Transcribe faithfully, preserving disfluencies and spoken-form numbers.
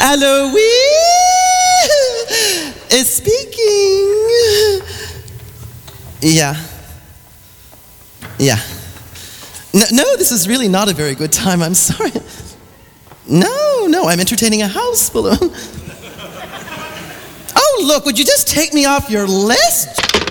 Hello, we is speaking. Yeah. Yeah. No, no, this is really not a very good time. I'm sorry. No, no, I'm entertaining a house full of... Oh, look, would you just take me off your list?